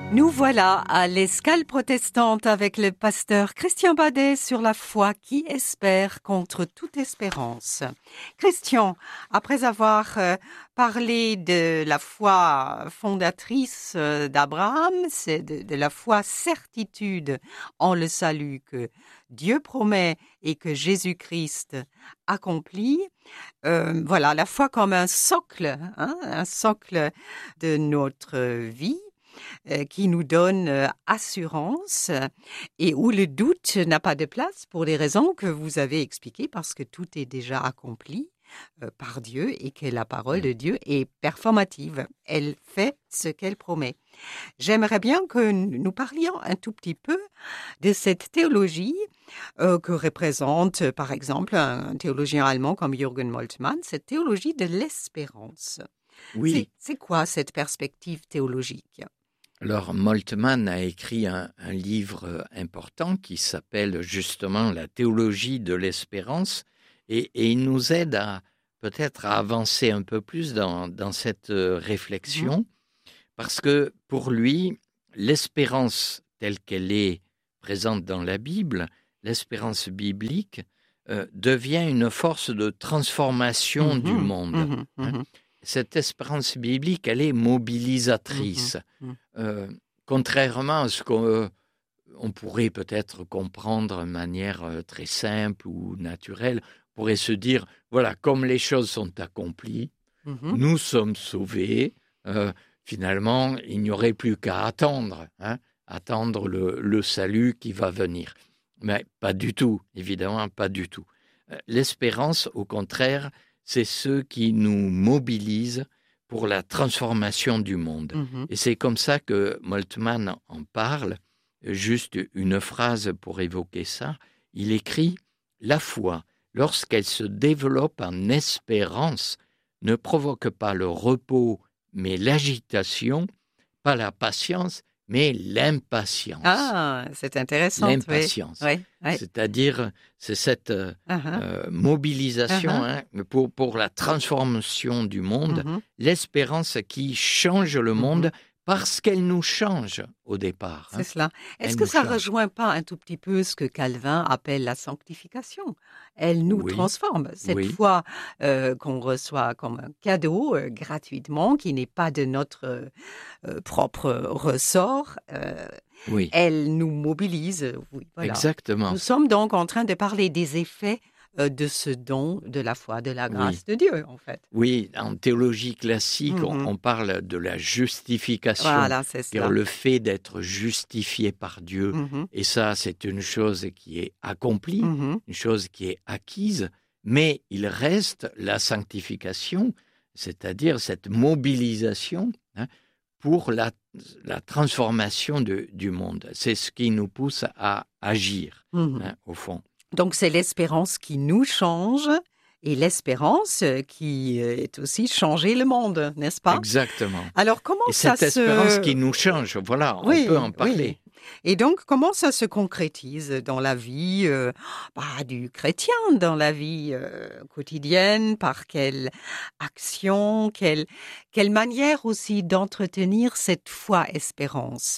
Nous voilà à l'Escale protestante avec le pasteur Christian Badet sur la foi qui espère contre toute espérance. Christian, après avoir parlé de la foi fondatrice d'Abraham, c'est de la foi certitude en le salut que Dieu promet et que Jésus-Christ accomplit, voilà, la foi comme un socle de notre vie. Qui nous donne assurance et où le doute n'a pas de place pour les raisons que vous avez expliquées, parce que tout est déjà accompli par Dieu et que la parole de Dieu est performative. Elle fait ce qu'elle promet. J'aimerais bien que nous parlions un tout petit peu de cette théologie que représente, par exemple, un théologien allemand comme Jürgen Moltmann, cette théologie de l'espérance. Oui. C'est quoi cette perspective théologique ? Alors, Moltmann a écrit un livre important qui s'appelle justement La théologie de l'espérance et il nous aide peut-être à avancer un peu plus dans cette réflexion parce que pour lui, l'espérance telle qu'elle est présente dans la Bible, l'espérance biblique, devient une force de transformation du monde. Cette espérance biblique, elle est mobilisatrice. Contrairement à ce qu'on pourrait peut-être comprendre de manière très simple ou naturelle, on pourrait se dire, voilà, comme les choses sont accomplies, nous sommes sauvés, finalement, il n'y aurait plus qu'à attendre, attendre le salut qui va venir. Mais pas du tout, évidemment, pas du tout. L'espérance, au contraire, c'est ce qui nous mobilise pour la transformation du monde. Et c'est comme ça que Moltmann en parle. Juste une phrase pour évoquer ça. Il écrit « La foi, lorsqu'elle se développe en espérance, ne provoque pas le repos, mais l'agitation, pas la patience, mais l'impatience. » Ah, c'est intéressant. L'impatience. Oui. C'est-à-dire, c'est cette mobilisation pour la transformation du monde, l'espérance qui change le monde parce qu'elle nous change au départ. C'est cela. Est-ce que ça ne rejoint pas un tout petit peu ce que Calvin appelle la sanctification ? Elle nous transforme. Cette foi qu'on reçoit comme un cadeau gratuitement, qui n'est pas de notre propre ressort, elle nous mobilise. Voilà. Exactement. Nous sommes donc en train de parler des effets de ce don de la foi, de la grâce de Dieu, en fait. Oui, en théologie classique, on parle de la justification, voilà, c'est cela. le fait d'être justifié par Dieu. Et ça, c'est une chose qui est accomplie, une chose qui est acquise, mais il reste la sanctification, c'est-à-dire cette mobilisation pour la transformation du monde. C'est ce qui nous pousse à agir, au fond. Donc, c'est l'espérance qui nous change et l'espérance qui est aussi changer le monde, n'est-ce pas ? Exactement. Alors, comment et ça cette espérance qui nous change, voilà, on peut en parler. Oui. Et donc, comment ça se concrétise dans la vie du chrétien, dans la vie quotidienne, par quelle action, quelle manière aussi d'entretenir cette foi-espérance ?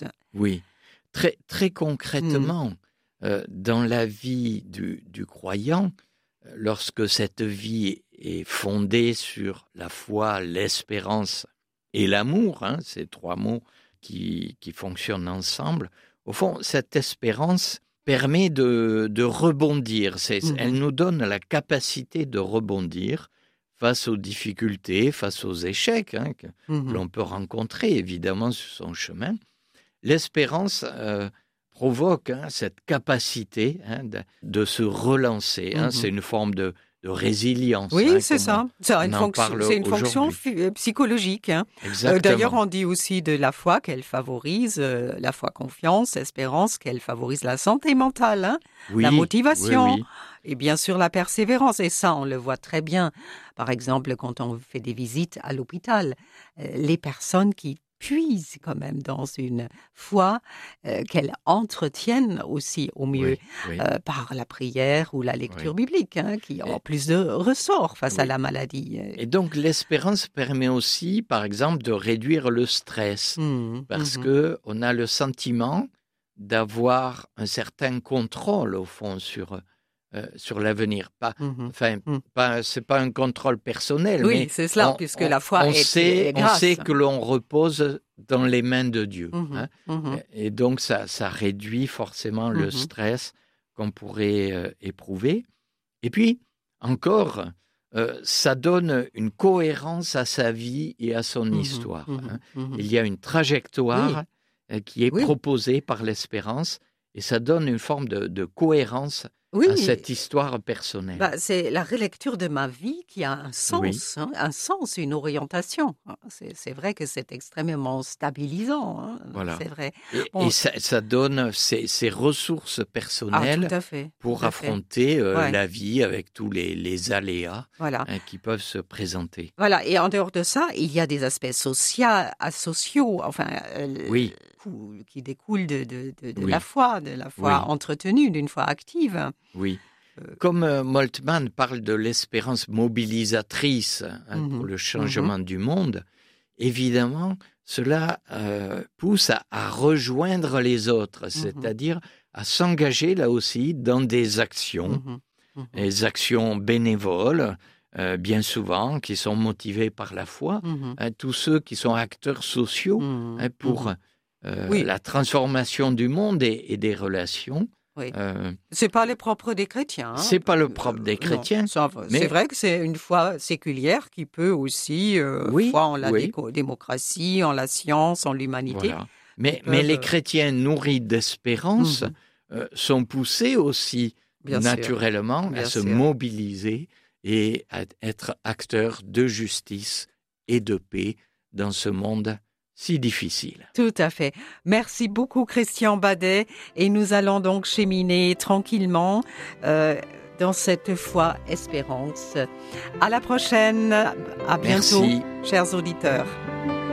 Oui, très, très concrètement, dans la vie du croyant, lorsque cette vie est fondée sur la foi, l'espérance et l'amour, ces trois mots qui fonctionnent ensemble, au fond, cette espérance permet de rebondir. Elle nous donne la capacité de rebondir face aux difficultés, face aux échecs que l'on peut rencontrer, évidemment, sur son chemin. L'espérance provoque cette capacité de se relancer. C'est une forme de résilience. Oui, c'est ça. C'est une fonction psychologique. D'ailleurs, on dit aussi de la foi qu'elle favorise la foi confiance, espérance, qu'elle favorise la santé mentale, la motivation et bien sûr la persévérance. Et ça, on le voit très bien. Par exemple, quand on fait des visites à l'hôpital, les personnes qui puise quand même dans une foi qu'elle entretienne aussi au mieux par la prière ou la lecture biblique, qui ont plus de ressort face à la maladie. Et donc l'espérance permet aussi, par exemple, de réduire le stress, parce que on a le sentiment d'avoir un certain contrôle au fond sur l'avenir. C'est pas un contrôle personnel, mais c'est cela, puisque la foi est grâce. On sait que l'on repose dans les mains de Dieu. Et donc ça réduit forcément le stress qu'on pourrait éprouver. Et puis, encore, ça donne une cohérence à sa vie et à son histoire. Il y a une trajectoire qui est proposée par l'espérance, et ça donne une forme de cohérence à cette histoire personnelle. C'est la relecture de ma vie qui a un sens, un sens, une orientation. C'est vrai que c'est extrêmement stabilisant. Voilà. C'est vrai. Et ça donne ces ressources personnelles pour affronter la vie avec tous les aléas qui peuvent se présenter. Voilà. Et en dehors de ça, il y a des aspects sociaux, qui découlent de la foi, entretenue, d'une foi active. Oui. Comme Moltmann parle de l'espérance mobilisatrice pour le changement du monde, évidemment, cela pousse à rejoindre les autres, c'est-à-dire à s'engager là aussi dans des actions, des actions bénévoles, bien souvent, qui sont motivées par la foi, tous ceux qui sont acteurs sociaux pour la transformation du monde et des relations. C'est pas le propre des chrétiens. C'est pas le propre des chrétiens. Mais c'est vrai que c'est une foi séculière qui peut aussi foi en la démocratie, en la science, en l'humanité. Voilà. Mais les chrétiens nourris d'espérance sont poussés aussi naturellement à se mobiliser et à être acteurs de justice et de paix dans ce monde si difficile. Tout à fait. Merci beaucoup Christian Badet, et nous allons donc cheminer tranquillement dans cette foi espérance. À la prochaine, à bientôt, chers auditeurs.